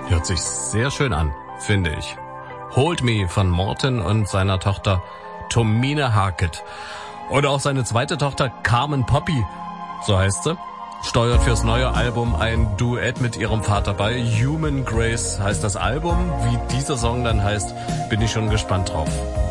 Hört sich sehr schön an, finde ich. Hold Me von Morten und seiner Tochter Tomine Harket. Oder auch seine zweite Tochter Carmen Poppy, so heißt sie, steuert fürs neue Album ein Duett mit ihrem Vater bei. Human Grace heißt das Album. Wie dieser Song dann heißt, bin ich schon gespannt drauf.